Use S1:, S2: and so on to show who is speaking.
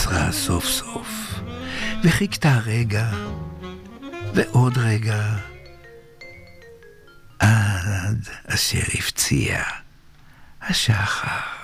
S1: עצרה סוף סוף, וחיכתה רגע, ועוד רגע, עד אשר הפציע השחר.